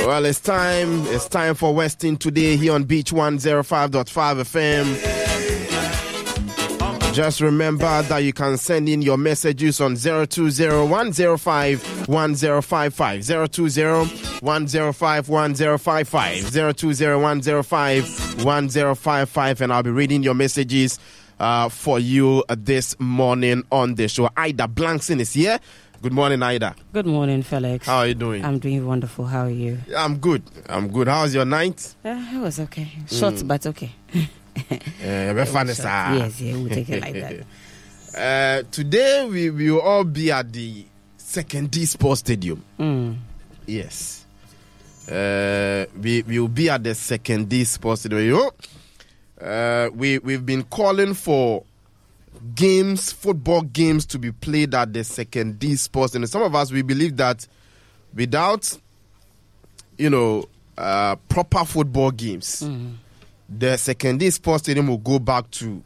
Well, it's time. It's time for Westin today here on Beach 105.5 FM. Just remember that you can send in your messages on 020-105-1055, 020-105-1055, 020-105-1055, and I'll be reading your messages for you this morning on the show. Ida Blankson is here. Good morning, Ida. Good morning, Felix. How are you doing? I'm doing wonderful. How are you? I'm good. How was your night? It was okay. Short, but okay. Yes, we'll take it like that. Today, we will all be at the Second D Sports Stadium. Yes. We will be at the Second D Sports Stadium. We've been calling for football games to be played at the Second D Sports. And some of us, we believe that without, proper football games, the Second D Sports Stadium will go back to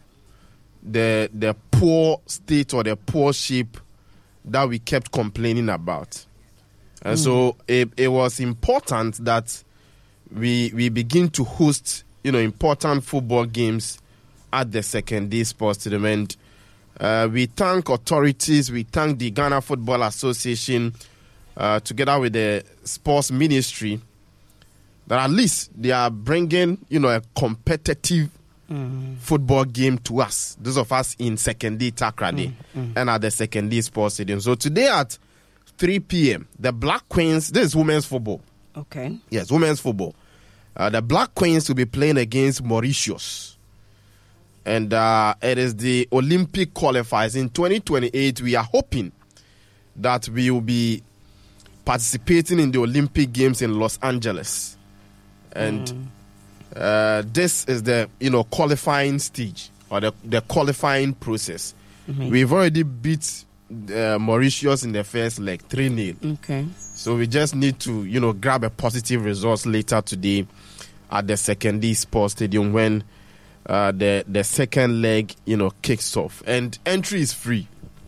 the poor state or the poor shape that we kept complaining about. And so it was important that we begin to host, important football games at the Second D Sports Stadium. And we thank authorities, we thank the Ghana Football Association, together with the sports ministry, that at least they are bringing, a competitive football game to us, those of us in Second D Takrady and at the Second D Sports Stadium. So today at 3 p.m., the Black Queens, this is women's football. Okay. Yes, women's football. The Black Queens will be playing against Mauritius. And it is the Olympic qualifiers. In 2028, we are hoping that we will be participating in the Olympic Games in Los Angeles. And this is the, qualifying stage or the qualifying process. We've already beat Mauritius in the first leg, 3-0. Okay. So we just need to, grab a positive result later today at the Second D Sports Stadium when the second leg, kicks off. And entry is free.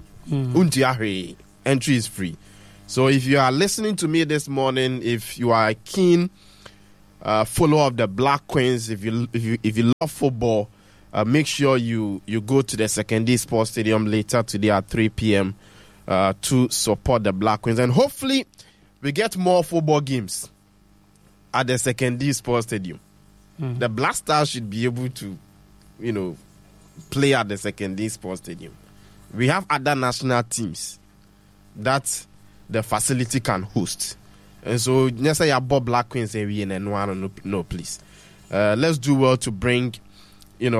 Entry is free. So if you are listening to me this morning, if you are a keen follower of the Black Queens, if you love football, make sure you go to the Second D Sports Stadium later today at 3 p.m. To support the Black Queens. And hopefully we get more football games at the Second D Sports Stadium. The Black Stars should be able to, play at the Second D Sports Stadium. We have other national teams that the facility can host. And so, let's say Bob Black Queens no, please. Let's do well to bring, the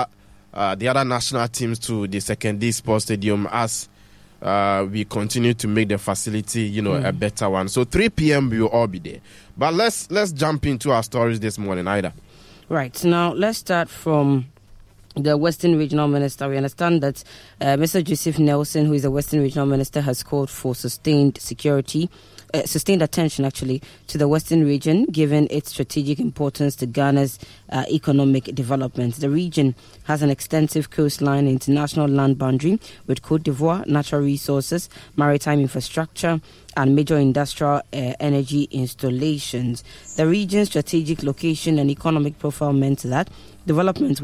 other national teams to the Second D Sports Stadium as we continue to make the facility, a better one. So 3 p.m. we will all be there. But let's jump into our stories this morning, Ida. Right. Now, let's start from the Western Regional Minister. We understand that Mr. Joseph Nelson, who is the Western Regional Minister, has called for sustained attention, actually, to the Western region, given its strategic importance to Ghana's economic development. The region has an extensive coastline, international land boundary with Côte d'Ivoire, natural resources, maritime infrastructure, and major industrial energy installations. The region's strategic location and economic profile meant that development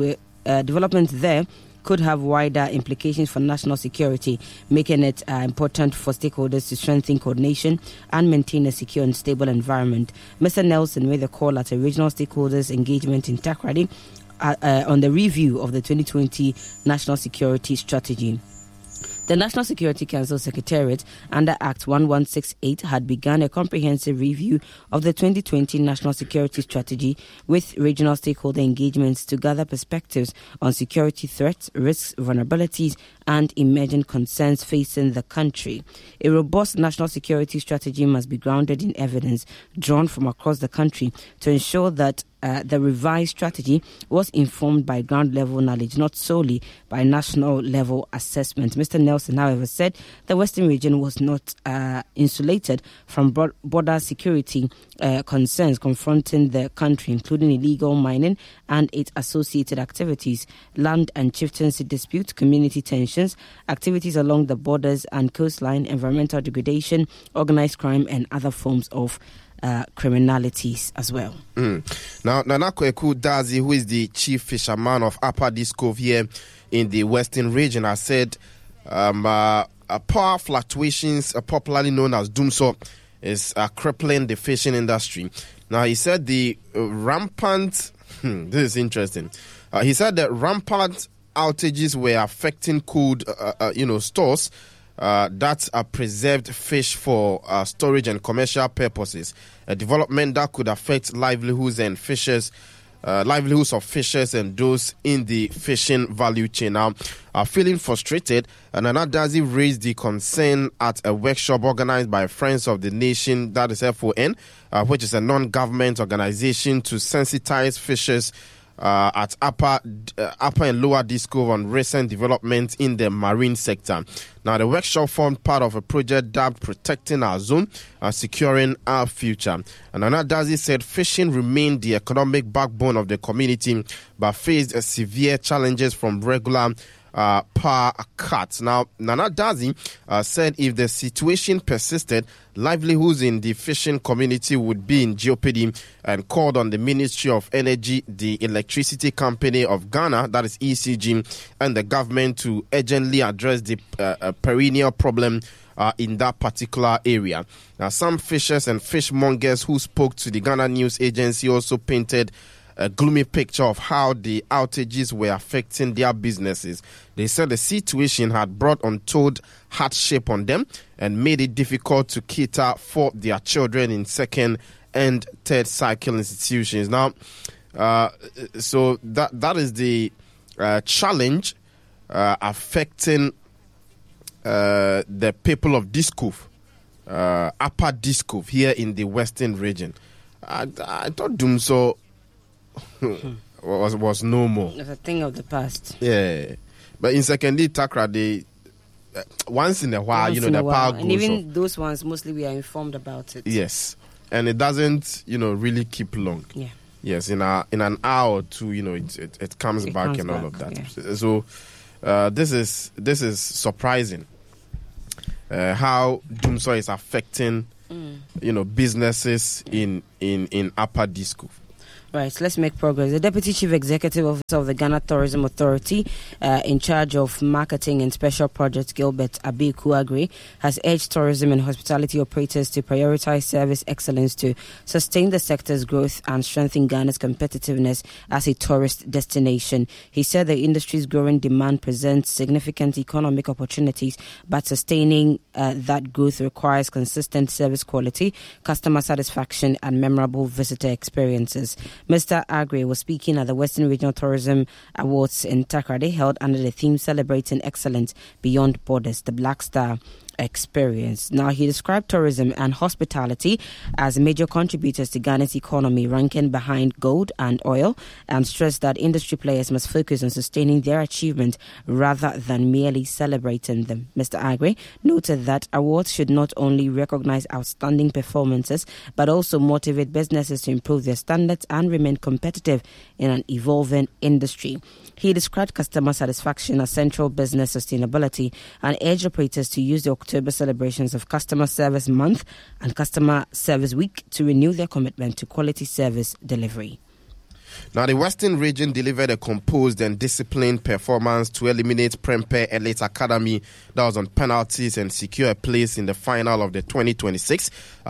there could have wider implications for national security, making it important for stakeholders to strengthen coordination and maintain a secure and stable environment. Mr. Nelson made the call at a regional stakeholders engagement in Takrady on the review of the 2020 National Security Strategy. The National Security Council Secretariat, under Act 1168, had begun a comprehensive review of the 2020 National Security Strategy with regional stakeholder engagements to gather perspectives on security threats, risks, vulnerabilities, and emerging concerns facing the country. A robust national security strategy must be grounded in evidence drawn from across the country to ensure that the revised strategy was informed by ground-level knowledge, not solely by national-level assessment. Mr. Nelson, however, said the Western region was not insulated from border security concerns confronting the country, including illegal mining and its associated activities, land and chieftaincy disputes, community tensions, activities along the borders and coastline, environmental degradation, organized crime, and other forms of criminalities as well. Now, Nana Kweku Dazi, who is the chief fisherman of Upper Discove here in the Western region, has said power fluctuations, popularly known as Dumso, is crippling the fishing industry. Now, he said the rampant, this is interesting. He said that rampant outages were affecting cold, stores that preserved fish for storage and commercial purposes. A development that could affect livelihoods of fishers and those in the fishing value chain. Now, feeling frustrated, Nana Dazi raised the concern at a workshop organized by Friends of the Nation, that is FON, which is a non-government organization to sensitize fishers at upper and lower Discove on recent developments in the marine sector. Now, the workshop formed part of a project dubbed Protecting Our Zone and Securing Our Future. And Nana Dazi said fishing remained the economic backbone of the community, but faced severe challenges from regular power cuts. Now, Nana Dazi said if the situation persisted, livelihoods in the fishing community would be in jeopardy, and called on the Ministry of Energy, the Electricity Company of Ghana, that is ECG, and the government to urgently address the perennial problem in that particular area. Now, some fishers and fishmongers who spoke to the Ghana News Agency also painted a gloomy picture of how the outages were affecting their businesses. They said the situation had brought untold hardship on them and made it difficult to cater for their children in second and third cycle institutions. Now, so that is the challenge affecting the people of Discove, Upper Discove here in the Western region. I thought Dumso was no more. It's a thing of the past. Yeah, but in Secondary Takra, they once in a while, the power goes and even off. those ones, mostly we are informed about it. Yes, and it doesn't, really keep long. Yeah. Yes, in an hour or two, it comes back and all of that. Yeah. So this is surprising. How Dumso is affecting, businesses in Upper Discove. Right, so let's make progress. The Deputy Chief Executive Officer of the Ghana Tourism Authority, in charge of marketing and special projects, Gilbert Abiku-Agri, has urged tourism and hospitality operators to prioritize service excellence to sustain the sector's growth and strengthen Ghana's competitiveness as a tourist destination. He said the industry's growing demand presents significant economic opportunities, but sustaining that growth requires consistent service quality, customer satisfaction, and memorable visitor experiences. Mr. Agri was speaking at the Western Regional Tourism Awards in Takoradi, held under the theme Celebrating Excellence Beyond Borders, the Black Star Experience. Now, he described tourism and hospitality as major contributors to Ghana's economy, ranking behind gold and oil, and stressed that industry players must focus on sustaining their achievement rather than merely celebrating them. Mr. Agri noted that awards should not only recognize outstanding performances, but also motivate businesses to improve their standards and remain competitive in an evolving industry. He described customer satisfaction as central business sustainability and urged operators to use the October celebrations of Customer Service Month and Customer Service Week to renew their commitment to quality service delivery. Now, the Western region delivered a composed and disciplined performance to eliminate Prempeh Elite Academy that was on penalties and secure a place in the final of the 2026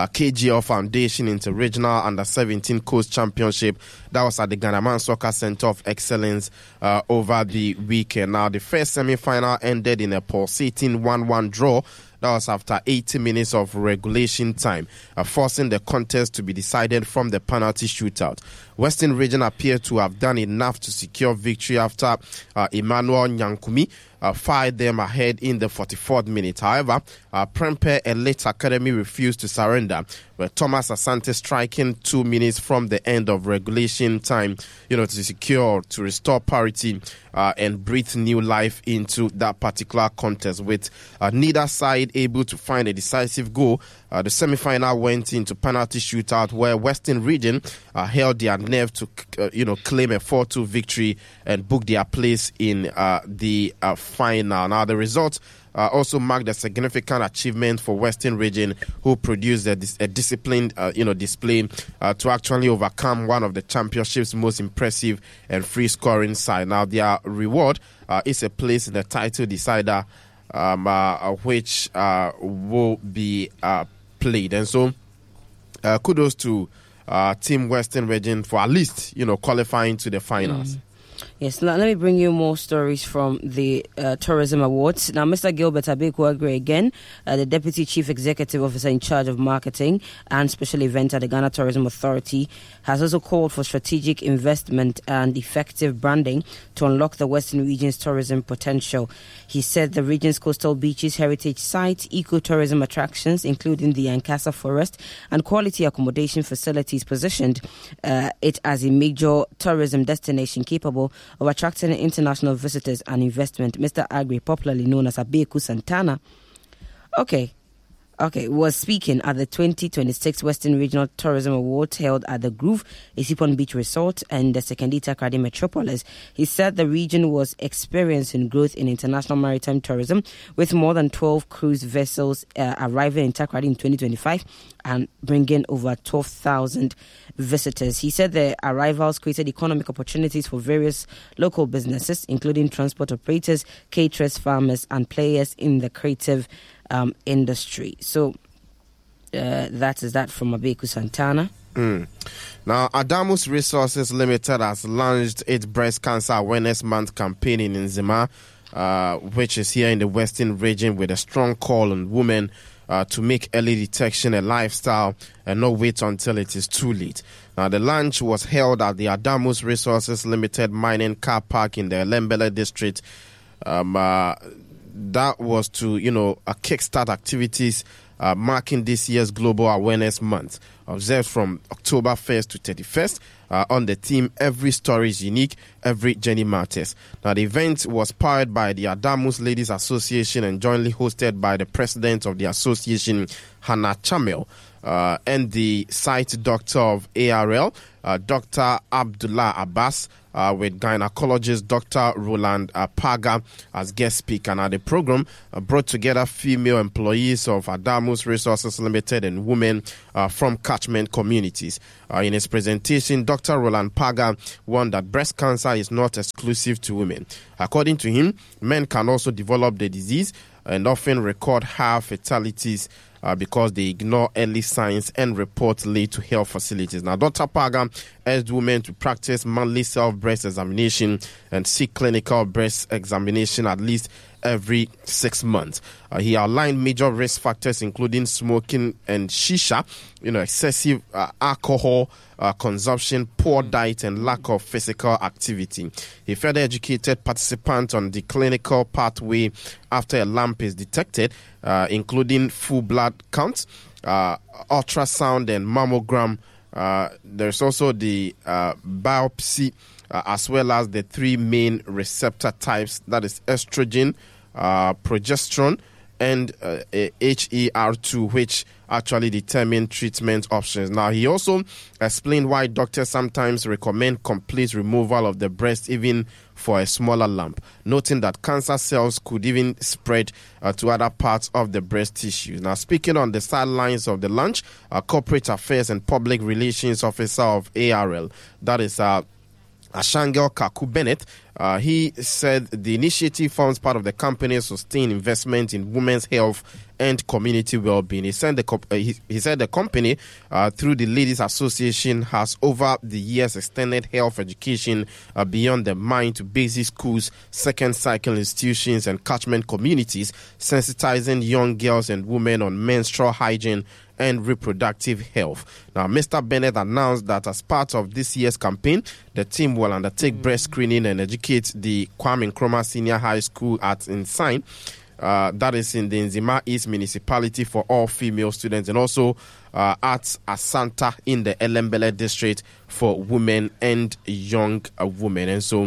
KGL Foundation Inter-Regional Under-17 Coast Championship that was at the Ghana Soccer Center of Excellence over the weekend. Now, the first semi-final ended in a pulsating 1-1 draw. That was after 80 minutes of regulation time, forcing the contest to be decided from the penalty shootout. Western Region appeared to have done enough to secure victory after Emmanuel Nyankumi fired them ahead in the 44th minute. However, Prempeh Elite Academy refused to surrender, with Thomas Asante striking 2 minutes from the end of regulation time, to secure, to restore parity and breathe new life into that particular contest. With neither side able to find a decisive goal, the semi-final went into penalty shootout, where Western Region held their nerve to, claim a 4-2 victory and book their place in the final. Now, the results also marked a significant achievement for Western Region, who produced a disciplined, display to actually overcome one of the championship's most impressive and free-scoring side. Now, their reward is a place in the title decider, which will be played. And so, kudos to Team Western Region for at least, qualifying to the finals. Yes, let me bring you more stories from the Tourism Awards. Now, Mr. Gilbert Abeku-Agre again, the Deputy Chief Executive Officer in charge of marketing and special events at the Ghana Tourism Authority, has also called for strategic investment and effective branding to unlock the Western region's tourism potential. He said the region's coastal beaches, heritage sites, eco-tourism attractions, including the Ankasa Forest, and quality accommodation facilities positioned it as a major tourism destination capable of attracting international visitors and investment. Mr. Agri, popularly known as Abeku Santana, was speaking at the 2026 Western Regional Tourism Awards held at the Groove, Isipon Beach Resort and the Sekendita Kradi Metropolis. He said the region was experiencing growth in international maritime tourism, with more than 12 cruise vessels arriving in Takrady in 2025 and bringing over 12,000 visitors. He said the arrivals created economic opportunities for various local businesses, including transport operators, caterers, farmers, and players in the creative industry. So that is that from Abeku Santana. Now, Adamus Resources Limited has launched its Breast Cancer Awareness Month campaign in Nzima, which is here in the Western Region, with a strong call on women to make early detection a lifestyle and not wait until it is too late. Now, the launch was held at the Adamus Resources Limited mining car park in the Elembele district. That was to, kickstart activities marking this year's Global Awareness Month, observed from October 1st to 31st on the theme Every Story is Unique, Every Journey Matters. Now, the event was powered by the Adamus Ladies Association and jointly hosted by the president of the association, Hannah Chamel, and the site doctor of ARL, Dr. Abdullah Abbas, with gynecologist Dr. Roland Paga as guest speaker. Now, the program brought together female employees of Adamus Resources Limited and women from catchment communities. In his presentation, Dr. Roland Paga warned that breast cancer is not exclusive to women. According to him, men can also develop the disease and often record higher fatalities because they ignore early signs and report late to health facilities. Now, Dr. Paga urged women to practice monthly self-breast examination and seek clinical breast examination at least every 6 months. He outlined major risk factors, including smoking and shisha, excessive alcohol consumption, poor diet, and lack of physical activity. He further educated participants on the clinical pathway after a lump is detected, including full blood counts, ultrasound, and mammogram. There's also the biopsy, as well as the three main receptor types, that is estrogen, progesterone, and HER2, which actually determine treatment options. Now, he also explained why doctors sometimes recommend complete removal of the breast even for a smaller lump, noting that cancer cells could even spread to other parts of the breast tissue. Now, speaking on the sidelines of the launch, Corporate Affairs and Public Relations Officer of ARL, that is Ashangel Kaku Bennett, he said the initiative forms part of the company's sustained investment in women's health and community well-being. He said the company, through the Ladies Association, has over the years extended health education beyond the mine to basic schools, second cycle institutions, and catchment communities, sensitizing young girls and women on menstrual hygiene and reproductive health. Now, Mr. Bennett announced that as part of this year's campaign, the team will undertake breast screening and educate the Kwame Nkrumah Senior High School at Insine, that is in the Nzima East Municipality, for all female students, and also at Asanta in the Elembele district for women and young women. And so,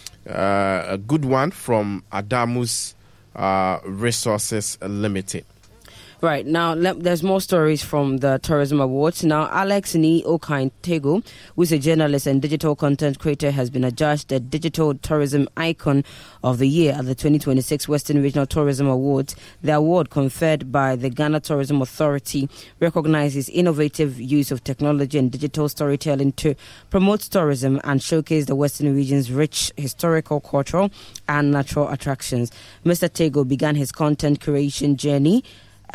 a good one from Adamus Resources Limited. Right, now there's more stories from the Tourism Awards. Now, Alex Ni Okaintego, who is a journalist and digital content creator, has been adjudged the Digital Tourism Icon of the Year at the 2026 Western Regional Tourism Awards. The award, conferred by the Ghana Tourism Authority, recognizes innovative use of technology and digital storytelling to promote tourism and showcase the Western region's rich historical, cultural, and natural attractions. Mr. Tego began his content creation journey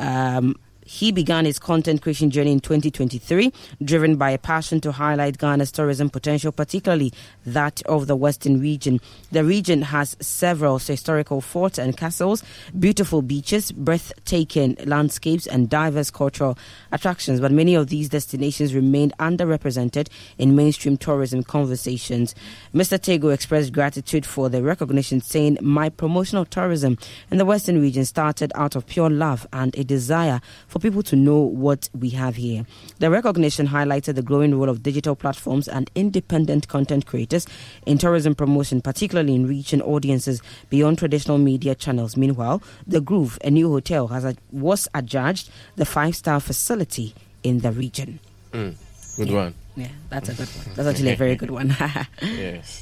He began his content creation journey in 2023, driven by a passion to highlight Ghana's tourism potential, particularly that of the Western region. The region has several historical forts and castles, beautiful beaches, breathtaking landscapes, and diverse cultural attractions, but many of these destinations remained underrepresented in mainstream tourism conversations. Mr. Tego expressed gratitude for the recognition, saying, "My promotional tourism in the Western region started out of pure love and a desire for people to know what we have here." The recognition highlighted the growing role of digital platforms and independent content creators in tourism promotion, particularly in reaching audiences beyond traditional media channels. Meanwhile, The Groove, a new hotel, was adjudged the 5-star facility in the region. Good one. Yeah, that's a good one. That's actually a very good one. Yes.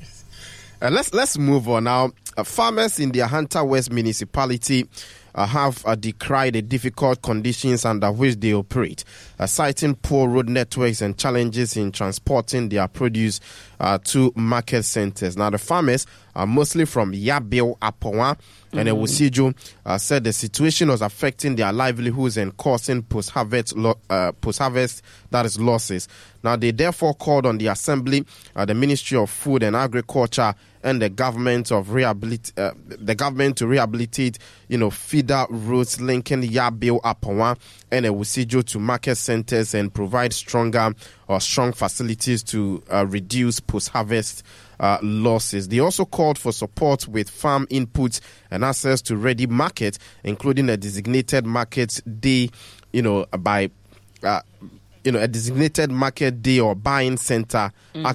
Let's move on now. Farmers in the Ahanta West municipality have decried the difficult conditions under which they operate, citing poor road networks and challenges in transporting their produce to market centers. Now, the farmers are mostly from Yabil, Apowa, and Ewusijo, said the situation was affecting their livelihoods and causing post-harvest that is losses. Now, they therefore called on the Assembly, the Ministry of Food and Agriculture, and the government to rehabilitate, feeder routes linking Yabil, Apowa, and Ewusijo to market centers and provide strong facilities to reduce post-harvest losses. They also called for support with farm inputs and access to ready market, including a designated market day, a designated market day or buying center,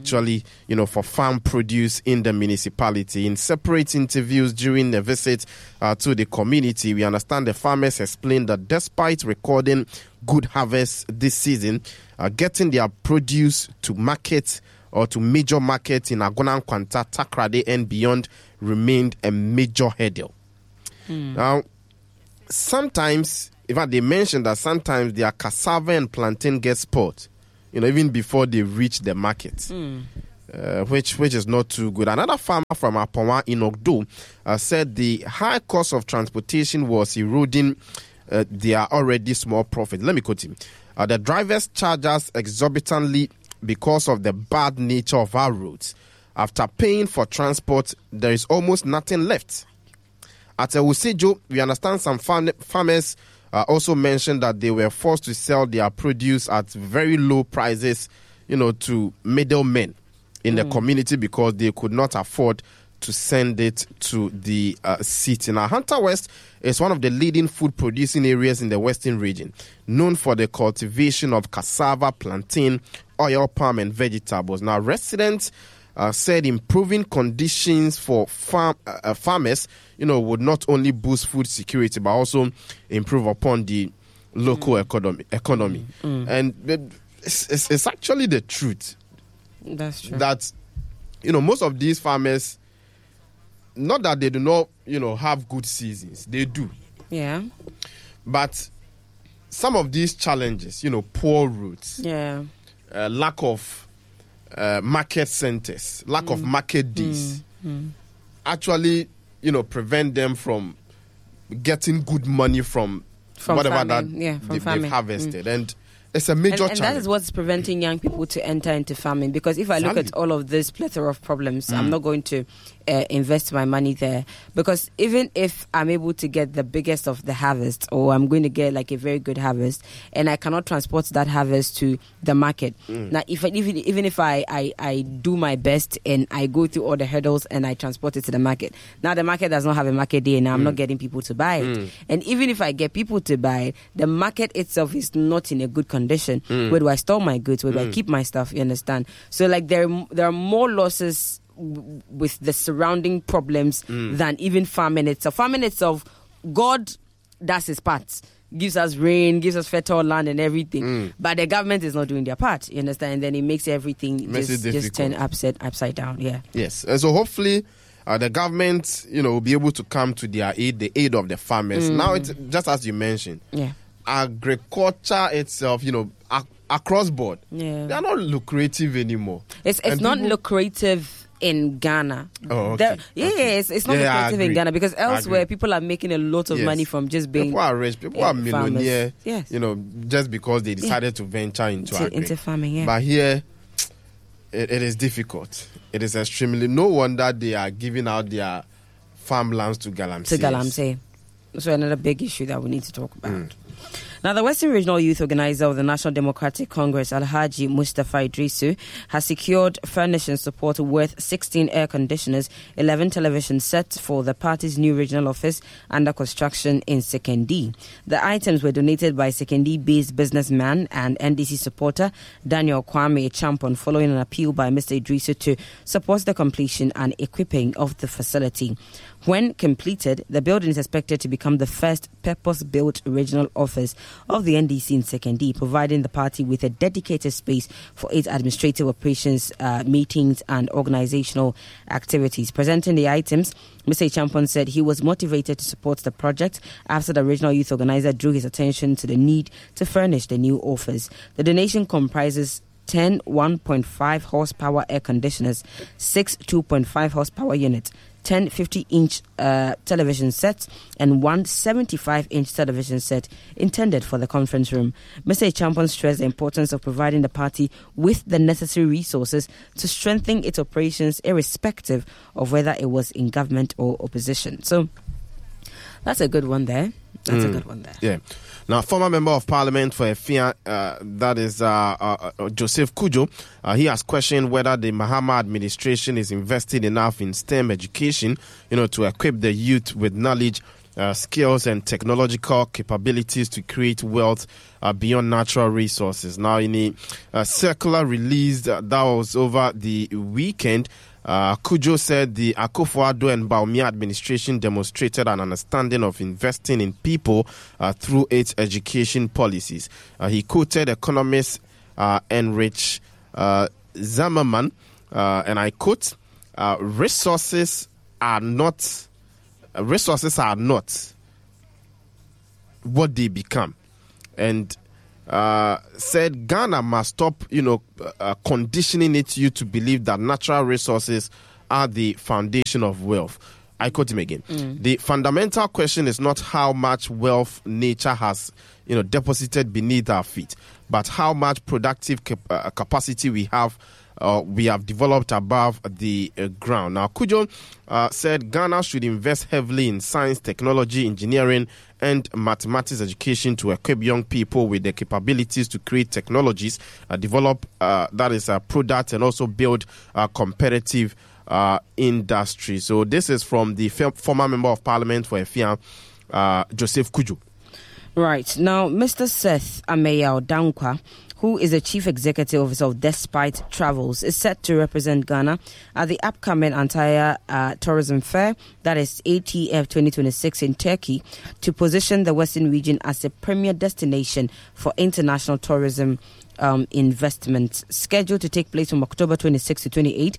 for farm produce in the municipality. In separate interviews during a visit to the community, we understand the farmers explained that despite recording good harvests this season, getting their produce to market or to major markets in Agona, Nkwanta, Takrade, and beyond remained a major hurdle. Now, sometimes, in fact, they mentioned that sometimes their cassava and plantain get spoiled, even before they reach the market, which is not too good. Another farmer from Apowa in Ogdo said the high cost of transportation was eroding their already small profit. Let me quote him. The drivers charge us exorbitantly because of the bad nature of our roads. After paying for transport, there is almost nothing left. At Ewusijo, we understand some farmers also mentioned that they were forced to sell their produce at very low prices, to middlemen in the community because they could not afford to send it to the city. Now, Ahanta West is one of the leading food producing areas in the Western region, known for the cultivation of cassava, plantain, oil palm, and vegetables. Now, residents said improving conditions for farmers, would not only boost food security, but also improve upon the local economy. And it's actually the truth. That's true. That, most of these farmers, not that they do not, have good seasons. They do. Yeah. But some of these challenges, poor roads, lack of market centers, lack of market days, actually, prevent them from getting good money from whatever farming. They've harvested. And it's a major challenge. And that is what's preventing young people to enter into farming. Because if I look at all of this plethora of problems, I'm not going to invest my money there. Because even if I'm able to get the biggest of the harvest, or I'm going to get like a very good harvest, and I cannot transport that harvest to the market. Now, even if I do my best and I go through all the hurdles and I transport it to the market, now the market does not have a market day, and I'm not getting people to buy it. And even if I get people to buy it, the market itself is not in a good condition. Where do I store my goods? Where do I keep my stuff? You understand? So like there are more losses with the surrounding problems than even farming itself. Farming itself, God does his part. gives us rain, gives us fertile land and everything. But the government is not doing their part, you understand? And then it makes everything just turn upside down. Yeah. Yes. And so hopefully the government, will be able to come to their aid, the aid of the farmers. Now, it's just as you mentioned, agriculture itself, across board, they are not lucrative anymore. It's not lucrative in Ghana. Oh, okay. It's not lucrative in Ghana because elsewhere people are making a lot of money from just being. People are rich, people are millionaires. Yes. Just because they decided to venture into farming. Yeah. But here, it is difficult. It is extremely. No wonder they are giving out their farmlands to Galamsey. So another big issue that we need to talk about. Now, the Western Regional Youth Organizer of the National Democratic Congress, Alhaji Mustafa Idrisu, has secured furnishing support worth 16 air conditioners, 11 television sets for the party's new regional office under construction in Sekondi. The items were donated by Sekondi-based businessman and NDC supporter Daniel Kwame Champon following an appeal by Mr. Idrisu to support the completion and equipping of the facility. When completed, the building is expected to become the first purpose-built regional office of the NDC in Sekondi, providing the party with a dedicated space for its administrative operations, meetings and organizational activities. Presenting the items, Mr. Champon said he was motivated to support the project after the regional youth organizer drew his attention to the need to furnish the new office. The donation comprises 10 1.5 horsepower air conditioners, 6 2.5 horsepower units, 10 50-inch television sets, and 1 75-inch television set intended for the conference room. Mr. Champon stressed the importance of providing the party with the necessary resources to strengthen its operations irrespective of whether it was in government or opposition. So that's a good one there. Yeah. Now, former member of parliament for Efia, that is Joseph Kujo, he has questioned whether the Mahama administration is investing enough in STEM education, to equip the youth with knowledge, skills and technological capabilities to create wealth beyond natural resources. Now, in a circular released that was over the weekend, Kujo said the Akufo-Addo and Bawumia administration demonstrated an understanding of investing in people through its education policies. He quoted economist Enrich Zimmerman, and I quote, resources are not what they become. And said Ghana must stop, conditioning its youth to believe that natural resources are the foundation of wealth. I quote him again. The fundamental question is not how much wealth nature has, deposited beneath our feet, but how much productive capacity we have developed above the ground. Now, Kujo said Ghana should invest heavily in science, technology, engineering, and mathematics education to equip young people with the capabilities to create technologies, develop products, and also build competitive industry. So this is from the former member of parliament for Efia, Joseph Kujo. Right. Now, Mr. Seth Ameya Dankwa, who is the Chief Executive Officer of Despite Travels, is set to represent Ghana at the upcoming Antalya Tourism Fair, that is ATF 2026 in Turkey, to position the Western region as a premier destination for international tourism investment. Scheduled to take place from October 26 to 28,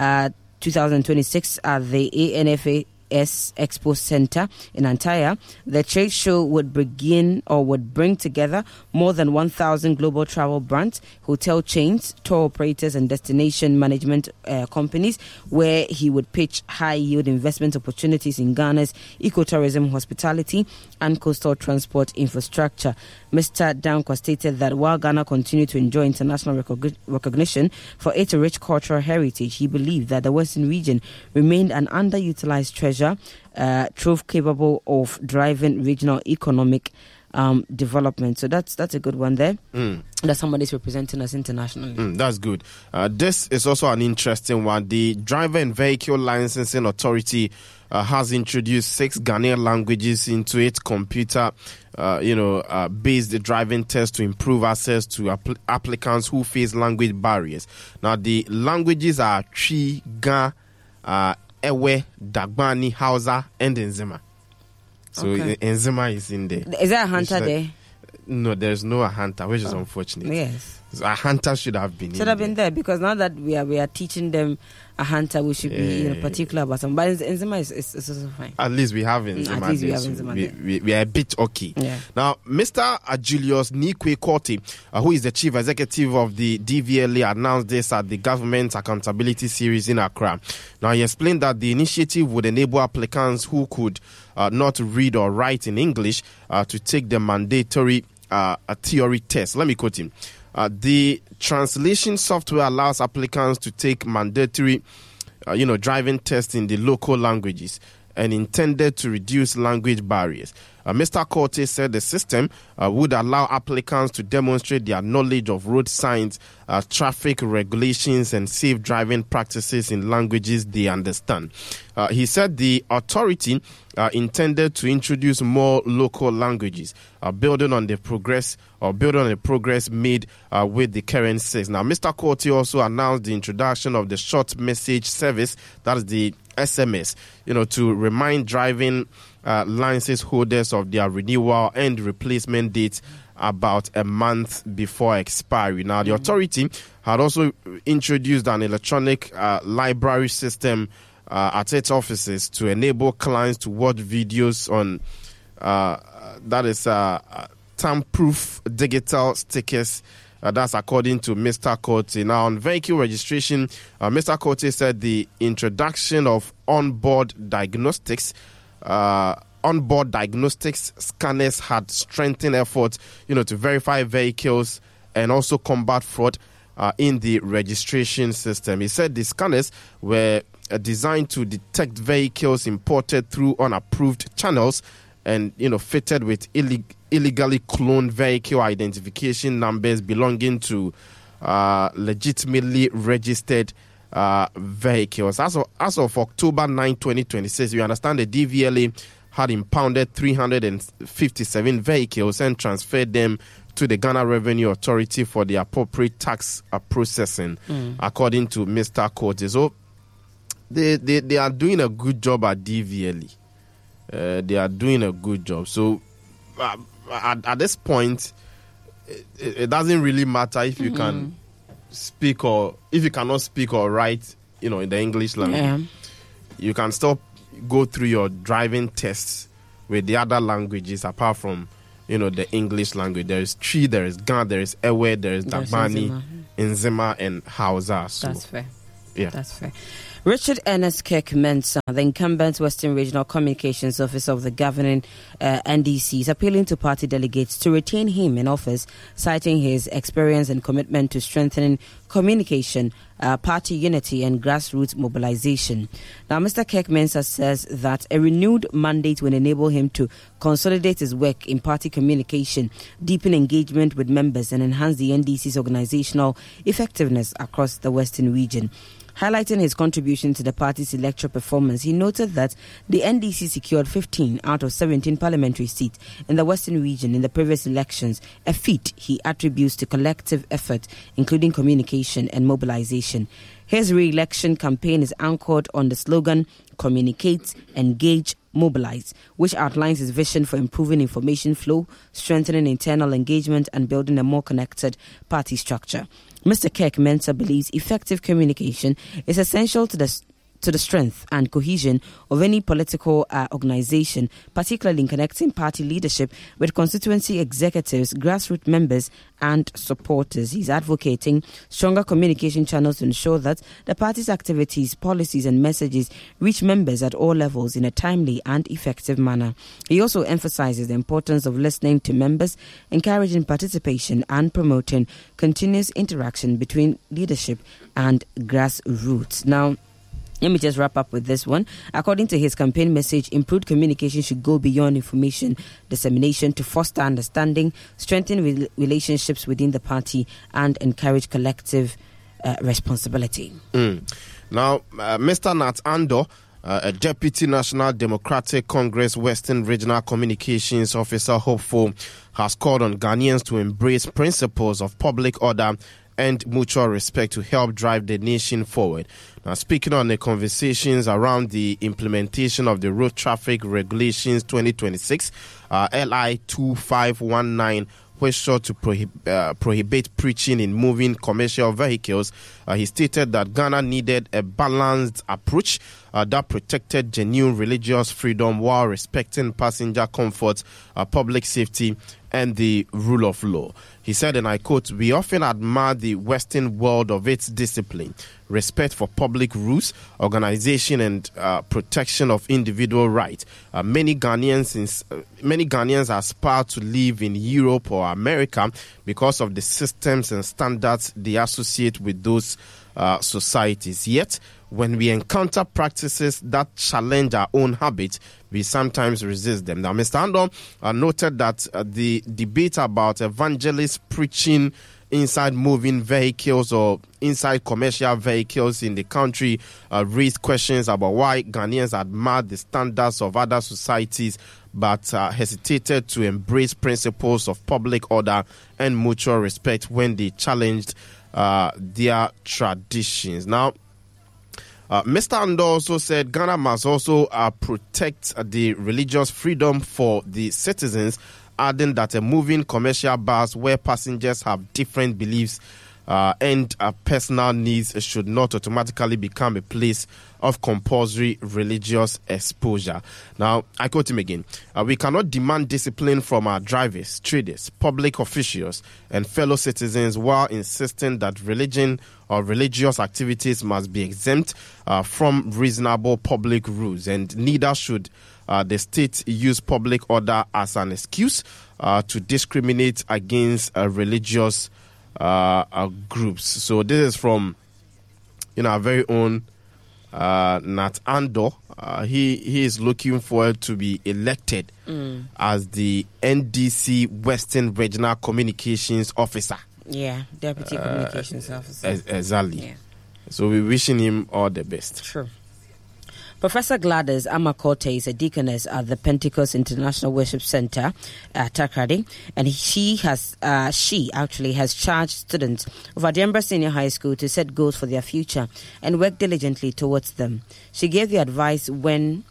2026 at the ANFA Expo Center in Antalya. The trade show would bring together more than 1,000 global travel brands, hotel chains, tour operators, and destination management companies, where he would pitch high-yield investment opportunities in Ghana's ecotourism, hospitality, and coastal transport infrastructure. Mr. Dankwa stated that while Ghana continued to enjoy international recognition for its rich cultural heritage, he believed that the Western region remained an underutilized treasure trove capable of driving regional economic development. So that's a good one there. That somebody's representing us internationally. That's good. This is also an interesting one. The Driver and Vehicle Licensing Authority has introduced 6 Ghanaian languages into its computer based driving test to improve access to applicants who face language barriers. Now, the languages are Twi, Ga, Ewe, Dagbani, Hausa, and Nzema. So Enzima is in there. Is there a hunter there? No, there's no hunter, which is unfortunate. Yes. So a hunter should have been there, because now that we are teaching them a hunter, we should be particular about something. But Enzima is also fine. At least we have Enzima. At least we have Enzima. We are a bit okay. Yeah. Now, Mr. Julius Nikwe Korte, who is the chief executive of the DVLA, announced this at the Government Accountability Series in Accra. Now, he explained that the initiative would enable applicants who could not read or write in English to take the mandatory theory test. Let me quote him. The translation software allows applicants to take mandatory, driving tests in the local languages and intended to reduce language barriers. Mr. Korte said the system would allow applicants to demonstrate their knowledge of road signs, traffic regulations, and safe driving practices in languages they understand. He said the authority intended to introduce more local languages, building on the progress made with the current 6. Now, Mr. Korte also announced the introduction of the short message service, that is the SMS, to remind driving license holders of their renewal and replacement dates about a month before expiry. Now, the authority had also introduced an electronic library system at its offices to enable clients to watch videos on tamper-proof digital stickers. That's according to Mr. Korte. Now, on vehicle registration, Mr. Korte said the introduction of onboard diagnostics scanners had strengthened efforts, to verify vehicles and also combat fraud in the registration system. He said the scanners were designed to detect vehicles imported through unapproved channels and, fitted with illegally cloned vehicle identification numbers belonging to legitimately registered vehicles. As of October 9, 2026, we understand the DVLA had impounded 357 vehicles and transferred them to the Ghana Revenue Authority for the appropriate tax processing, according to Mr. Korte. So they are doing a good job at DVLA. They are doing a good job. So at this point, it doesn't really matter if you can speak or if you cannot speak or write, in the English language. Yeah. You can still go through your driving tests with the other languages apart from, the English language. There is Twi, there is Ga, there is Ewe, there is Dagbani, Enzima, and Hausa. So, that's fair. Yeah. That's fair. Richard Ernest Kirk-Mensah, the incumbent Western Regional Communications Officer of the governing NDC, is appealing to party delegates to retain him in office, citing his experience and commitment to strengthening communication, party unity and grassroots mobilization. Now, Mr. Kirk-Mensah says that a renewed mandate will enable him to consolidate his work in party communication, deepen engagement with members and enhance the NDC's organizational effectiveness across the Western region. Highlighting his contribution to the party's electoral performance, he noted that the NDC secured 15 out of 17 parliamentary seats in the Western region in the previous elections, a feat he attributes to collective effort, including communication and mobilization. His re-election campaign is anchored on the slogan, "Communicate, Engage, Mobilize," which outlines his vision for improving information flow, strengthening internal engagement and building a more connected party structure. Mr. Kirk-Mensah believes effective communication is essential to the strength and cohesion of any political organization, particularly in connecting party leadership with constituency executives, grassroots members and supporters. He's advocating stronger communication channels to ensure that the party's activities, policies and messages reach members at all levels in a timely and effective manner. He also emphasizes the importance of listening to members, encouraging participation and promoting continuous interaction between leadership and grassroots. Now, let me just wrap up with this one. According to his campaign message, improved communication should go beyond information dissemination to foster understanding, strengthen relationships within the party, and encourage collective responsibility. Now, Mr. Nat Ando, a Deputy National Democratic Congress Western Regional Communications Officer hopeful, has called on Ghanaians to embrace principles of public order and mutual respect to help drive the nation forward. Now, speaking on the conversations around the implementation of the Road Traffic Regulations 2026, LI 2519, which sought to prohibit preaching in moving commercial vehicles, he stated that Ghana needed a balanced approach that protected genuine religious freedom while respecting passenger comfort, public safety, and the rule of law. He said, and I quote, "We often admire the Western world of its discipline, respect for public rules, organization, and protection of individual rights. Many Ghanaians aspire to live in Europe or America because of the systems and standards they associate with those societies. Yet, when we encounter practices that challenge our own habits, we sometimes resist them." Now, Mr. Andor noted that the debate about evangelists preaching inside moving vehicles or inside commercial vehicles in the country raised questions about why Ghanaians admire the standards of other societies but hesitated to embrace principles of public order and mutual respect when they challenged their traditions. Now, Mr. Andor also said Ghana must also protect the religious freedom for the citizens, adding that a moving commercial bus where passengers have different beliefs and personal needs should not automatically become a place of compulsory religious exposure. Now, I quote him again. "We cannot demand discipline from our drivers, traders, public officials, and fellow citizens while insisting that religion or religious activities must be exempt from reasonable public rules, and neither should the state use public order as an excuse to discriminate against religious groups." So this is from our very own Nat Andor. He is looking forward to be elected as the NDC Western Regional Communications Officer. Yeah, Deputy Communications Officer. Exactly. Yeah. So we're wishing him all the best. True. Professor Gladys Amakote is a deaconess at the Pentecost International Worship Center at Takoradi, and she actually has charged students of Adiambra Senior High School to set goals for their future and work diligently towards them. She gave the advice when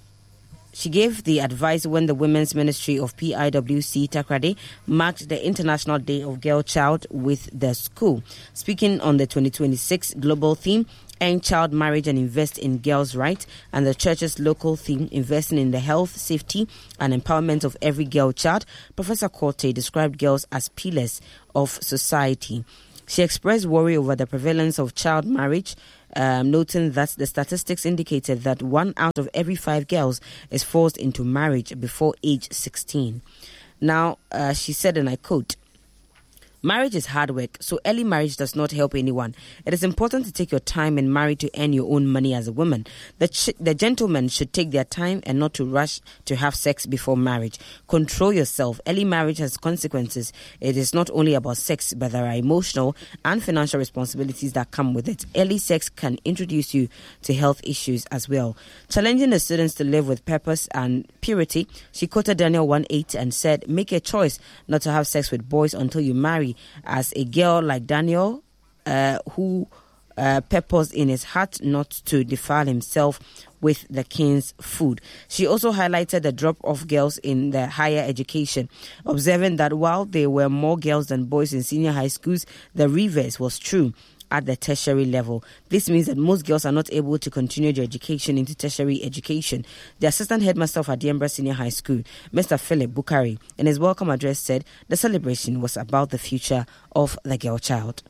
the Women's Ministry of PIWC Takoradi marked the International Day of Girl Child with the school. Speaking on the 2026 global theme, End Child Marriage and Invest in Girls' Rights, and the church's local theme, Investing in the Health, Safety and Empowerment of Every Girl Child, Professor Korte described girls as pillars of society. She expressed worry over the prevalence of child marriage, noting that the statistics indicated that 1 out of every 5 girls is forced into marriage before age 16. Now, she said, and I quote, "Marriage is hard work, so early marriage does not help anyone. It is important to take your time and marry to earn your own money as a woman. The gentlemen should take their time and not to rush to have sex before marriage. Control yourself. Early marriage has consequences. It is not only about sex, but there are emotional and financial responsibilities that come with it. Early sex can introduce you to health issues as well." Challenging the students to live with purpose and purity, she quoted Daniel 1:8 and said, "Make a choice not to have sex with boys until you marry. As a girl like Daniel, who purposed in his heart not to defile himself with the king's food." She also highlighted the drop of girls in the higher education, observing that while there were more girls than boys in senior high schools, the reverse was true at the tertiary level. This means that most girls are not able to continue their education into tertiary education. The assistant headmaster of Adiambra Senior High School, Mr. Philip Bukari, in his welcome address said the celebration was about the future of the girl child.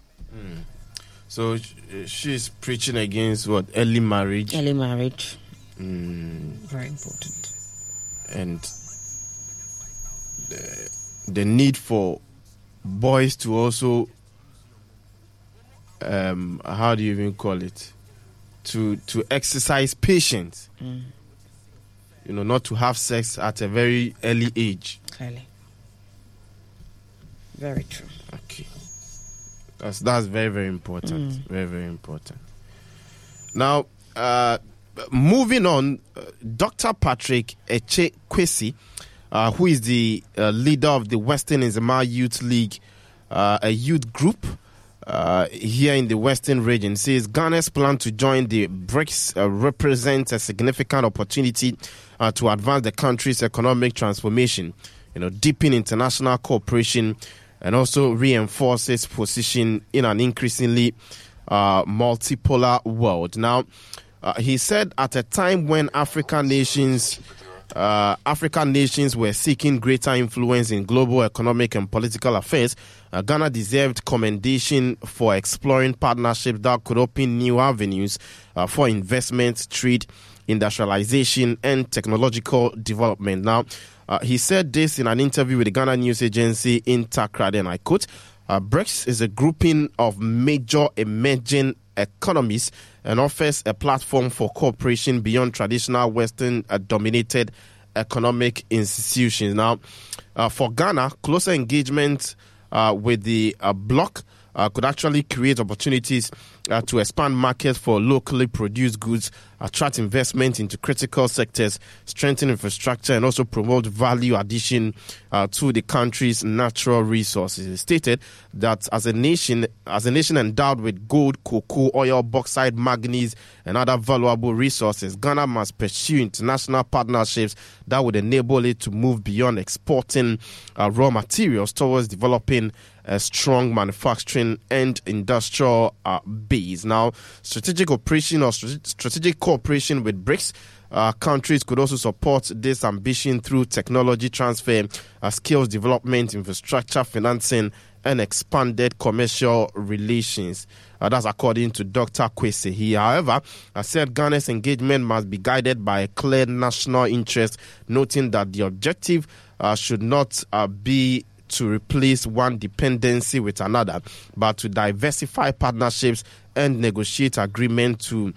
So she's preaching against what? Early marriage. Early marriage. Very important. And the need for boys to also how do you even call it? To exercise patience. Not to have sex at a very early age. Clearly. Very true. Okay. That's very, very important. Very, very important. Now, moving on, Dr. Patrick Eche-Kwesi, who is the leader of the Western Nzema Youth League, a youth group, here in the Western region, says Ghana's plan to join the BRICS represents a significant opportunity to advance the country's economic transformation, deepen international cooperation, and also reinforce its position in an increasingly multipolar world. Now, he said at a time when African nations were seeking greater influence in global economic and political affairs, Ghana deserved commendation for exploring partnerships that could open new avenues for investment, trade, industrialization, and technological development. Now, he said this in an interview with the Ghana news agency in Takrady, and I quote, BRICS is a grouping of major emerging economies and offers a platform for cooperation beyond traditional Western-dominated economic institutions. Now, for Ghana, closer engagement with the bloc could actually create opportunities to expand markets for locally produced goods, attract investment into critical sectors, strengthen infrastructure, and also promote value addition to the country's natural resources. It stated that as a nation endowed with gold, cocoa, oil, bauxite, manganese, and other valuable resources, Ghana must pursue international partnerships that would enable it to move beyond exporting raw materials towards developing a strong manufacturing and industrial base. Now, strategic cooperation with BRICS countries could also support this ambition through technology transfer, skills development, infrastructure financing, and expanded commercial relations. That's according to Dr. Kwesi. He, however, said Ghana's engagement must be guided by a clear national interest, noting that the objective should not be to replace one dependency with another, but to diversify partnerships and negotiate agreement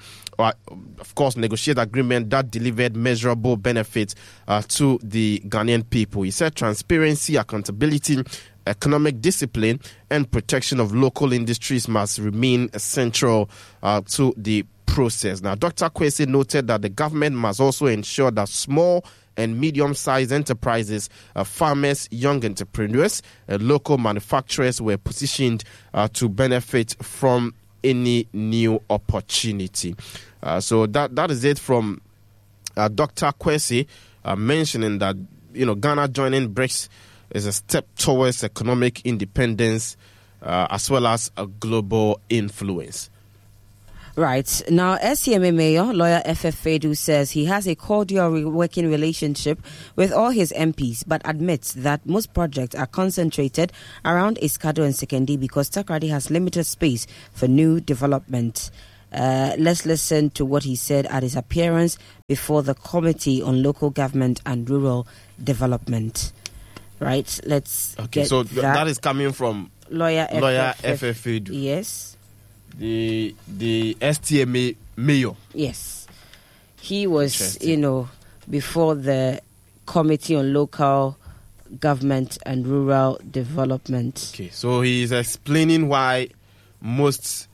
that delivered measurable benefits to the Ghanaian people. He said transparency, accountability, economic discipline, and protection of local industries must remain central to the process. Now, Dr. Kwesi noted that the government must also ensure that small and medium-sized enterprises, farmers, young entrepreneurs, and local manufacturers were positioned to benefit from any new opportunity. So that is it from Dr. Kwesi, mentioning that Ghana joining BRICS is a step towards economic independence as well as a global influence. Right. Now, SCMA Mayor, lawyer FF Fedu, says he has a cordial working relationship with all his MPs, but admits that most projects are concentrated around Escado and Sekondi because Takrady has limited space for new development. Let's listen to what he said at his appearance before the Committee on Local Government and Rural Development. Right. Let's get so that is coming from lawyer FF Fedu. Yes. The STMA mayor. Yes. He was, before the Committee on Local Government and Rural Development. Okay, so he is explaining why most,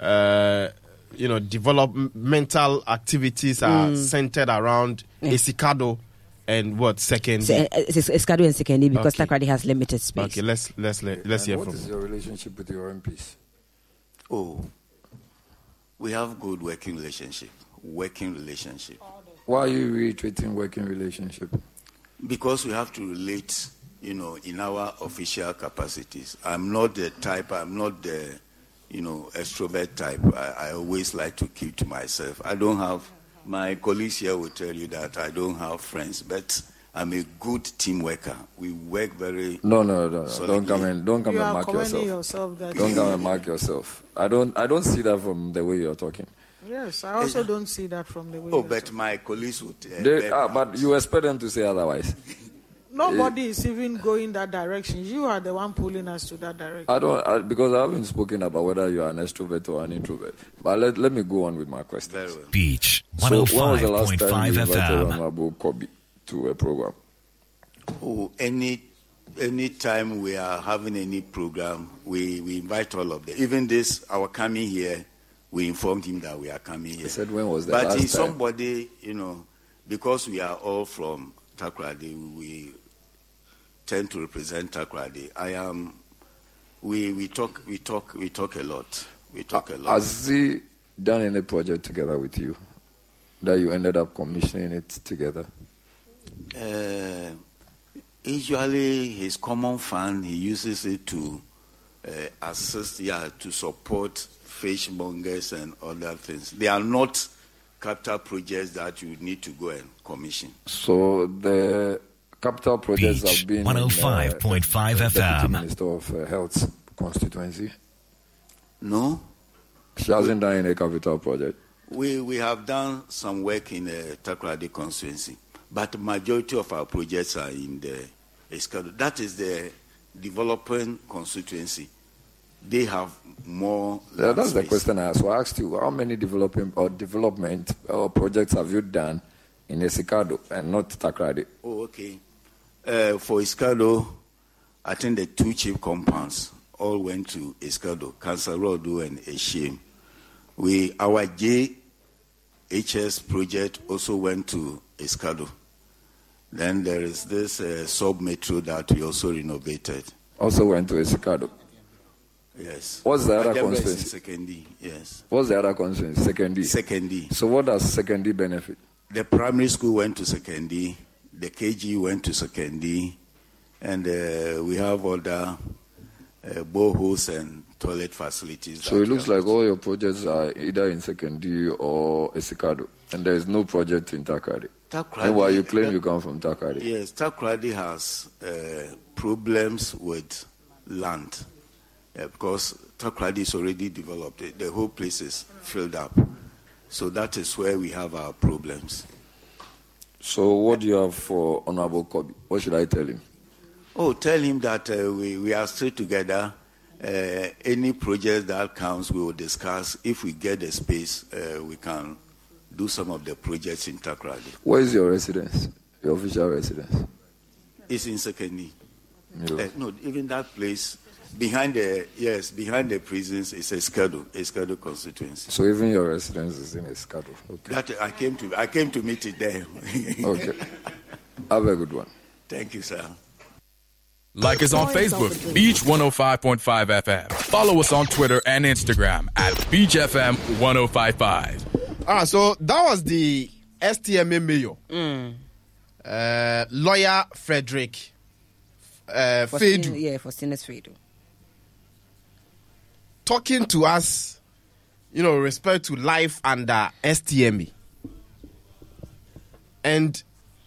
developmental activities are centered around Escado and Sekondi. Escado and Sekondi because Takrady has limited space. Okay, let's hear from. What is your relationship with your MPs? Oh, we have good working relationship. Why are you reiterating working relationship? Because we have to relate, in our official capacities. I'm not the extrovert type. I always like to keep to myself. I don't have, my colleagues here will tell you that I don't have friends, but I'm a good team worker. We work very. No. Don't come and mark yourself. Don't come and mark yourself. I don't see that from the way you're talking. Yes, I also don't see that from the way. Oh, but my colleagues would. But you expect them to say otherwise. Nobody is even going that direction. You are the one pulling us to that direction. Because I haven't spoken about whether you are an extrovert or an introvert. But let me go on with my question. Very well. Beach 105.5 So when was the last time you invited FM. Honorable Kobe to a program? Oh, any time we are having any program, we invite all of them. Even this, our coming here, we informed him that we are coming here. He said, when was that but last he's time? somebody, because we are all from Takrady, we tend to represent Takrady. I am we talk a lot. We talk a lot. Has he done any project together with you that you ended up commissioning it together? Usually, his common fund, he uses it to assist, to support fishmongers and other things. They are not capital projects that you need to go and commission. So the capital projects Beach have been 105.5 FM. Deputy Minister of Health constituency. No, She hasn't done any capital project. we have done some work in the Takoradi constituency, but the majority of our projects are in the Escado. That is the developing constituency. They have more. That's the space. question I asked. So I asked you, how many development projects have you done in Escado and not Takoradi? Oh, okay. For Escado, I think the two chief compounds all went to Escado, Kansarodo and Eshim. Our JHS project also went to Escado. Then there is this sub-metro that we also renovated. Also went to Escado. Yes. What's the other Ajamba is in constituency? Sekondi, yes. What's the other constituency? Sekondi. Sekondi. So what does Sekondi benefit? The primary school went to Sekondi, the KG went to Sekondi, and we have other boreholes and toilet facilities. So it looks like all your projects are either in Sekondi or Escado, and there is no project in Takoradi. And while you claim you come from Takoradi. Yes, Takoradi has problems with land because Takoradi is already developed. The whole place is filled up. So that is where we have our problems. So what do you have for Honorable Kobi? What should I tell him? Oh, tell him that we are still together. Any project that comes, we will discuss. If we get the space, we can do some of the projects in Takoradi. Where is your residence? Your official residence? It's in Sekondi. Yeah. No, even that place behind the prisons is Escado constituency. So even your residence is in Escado. Okay. That I came to meet it there. Okay. Have a good one. Thank you, sir. Like us on Facebook, Beach 105.5 FM. Follow us on Twitter and Instagram at Beach FM 1055. So that was the STMA mayor, lawyer Frederick Fedu. Faustinus Fedu. Talking to us, respect to life under STMA. And,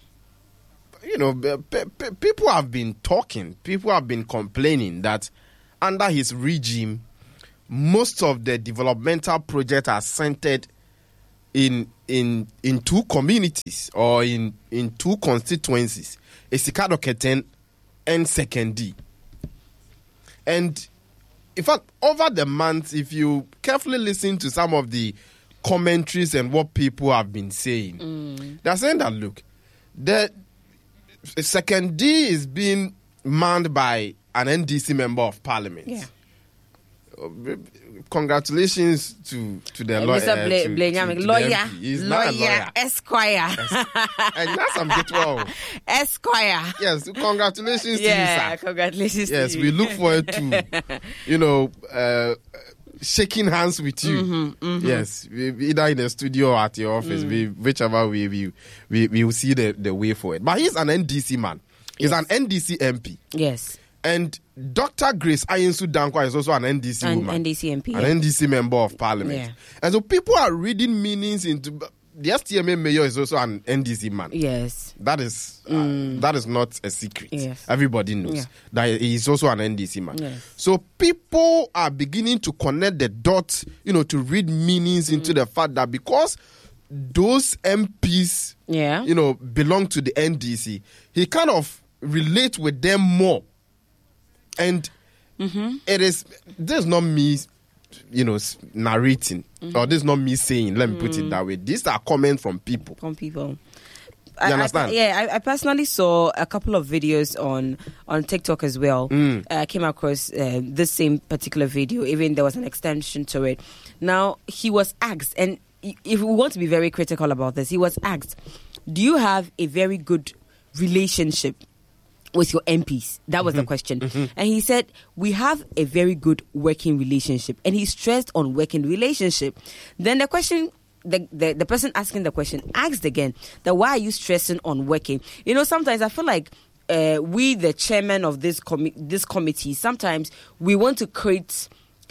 people have been talking, people have been complaining that under his regime, most of the developmental projects are centered in two communities or in two constituencies, Escado Keten and Sekondi. And in fact, over the months, if you carefully listen to some of the commentaries and what people have been saying, they're saying that, look, the Sekondi is being manned by an NDC member of parliament. Yeah. Congratulations to the lawyer. Mr. Lawyer. He's not a lawyer. Esquire. And that's some get well. Esquire. Yes, congratulations to you, sir. Yeah, congratulations to you. Yes, we look forward to, shaking hands with you. Yes, either in the studio or at your office, whichever way we will see the way for it. But he's an NDC man. He's an NDC MP. Yes. And Dr. Grace Ayensu Dankwa is also an NDC woman. NDC MP. An NDC member of parliament. Yeah. And so people are reading meanings into... The STMA mayor is also an NDC man. Yes. That is not a secret. Yes. Everybody knows that he is also an NDC man. Yes. So people are beginning to connect the dots, to read meanings into the fact that because those MPs, belong to the NDC, he kind of relate with them more. And this is not me, narrating, or this is not me saying, let me put it that way. These are comments from people. You understand? I personally saw a couple of videos on TikTok as well. I came across this same particular video, even there was an extension to it. Now, he was asked, and if we want to be very critical about this, he was asked, do you have a very good relationship with your MPs? That was the question. And he said, we have a very good working relationship. And he stressed on working relationship. Then the question, the person asking the question asked again, that why are you stressing on working? You know, sometimes I feel like we, the chairman of this committee, sometimes we want to create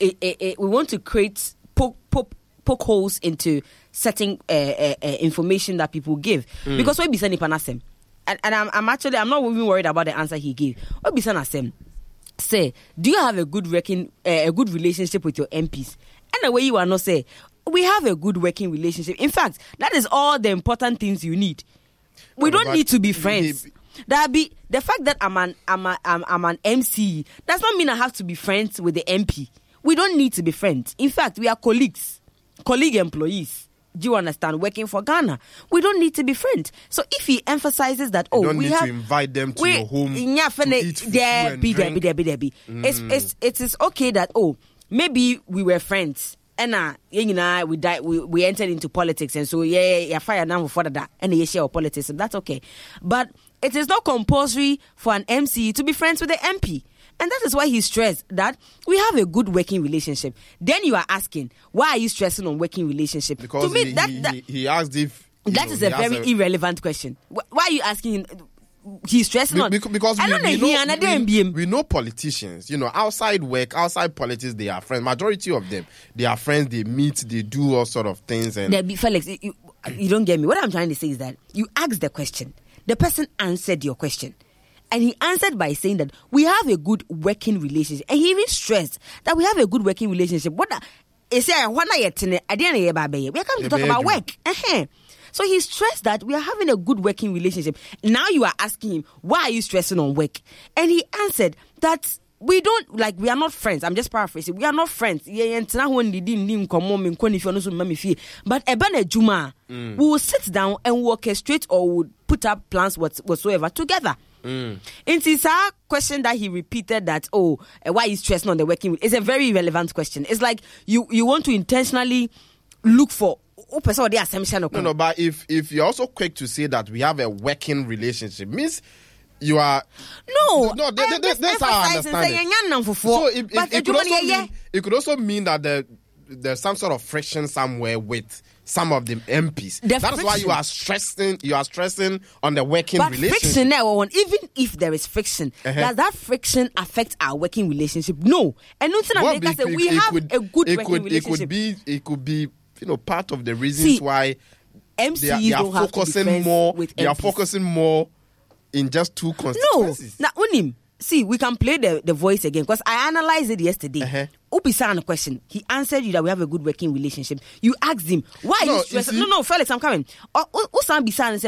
poke holes into certain information that people give. Because we be sending panasem. And I'm not even worried about the answer he gave. What be saying? Say, do you have a good relationship with your MPs? And the way you are not say, we have a good working relationship. In fact, that is all the important things you need. We don't need to be friends. That be the fact that I'm an MC does not mean I have to be friends with the MP. We don't need to be friends. In fact, we are colleague employees. Do you understand? Working for Ghana, we don't need to be friends. So if he emphasizes that, you don't need to invite them to your home to eat food and drink. It is okay that maybe we were friends and we entered into politics, and so fire now for that and you share politics, and that's okay. But it is not compulsory for an MC to be friends with the MP. And that is why he stressed that we have a good working relationship. Then you are asking, why are you stressing on working relationship? Because to me, he asked if... That is a very irrelevant question. Why are you asking him? He's stressing on... Because we know politicians. You know, outside work, outside politics, they are friends. Majority of them, they are friends. They meet, they do all sort of things. And Felix, you don't get me. What I'm trying to say is that you asked the question. The person answered your question. And he answered by saying that we have a good working relationship. And he even stressed that we have a good working relationship. We are coming to talk about work. So he stressed that we are having a good working relationship. Now you are asking him, why are you stressing on work? And he answered that we are not friends. I'm just paraphrasing. We are not friends. But Ebane Juma, we will sit down and orchestrate or would put up plans whatsoever together. It is a question that he repeated that, why is stressing on the working? It's a very relevant question. It's like you want to intentionally look for No, but if you're also quick to say that we have a working relationship, means you are that's how I understand it. So it could also mean that there's some sort of friction somewhere with some of the MPs. That's why you are stressing on the working relationship. Friction now, even if there is friction, does that friction affect our working relationship? No. And we have a good working relationship. It could be part of the reasons why MCs they are focusing more. They are focusing more in just two constituencies. No. Now, Unim, see, we can play the voice again because I analyzed it yesterday. Upisa a question. He answered you that we have a good working relationship. You asked him, why are you stressing? No, Felix, I'm coming. Usan Bisan said,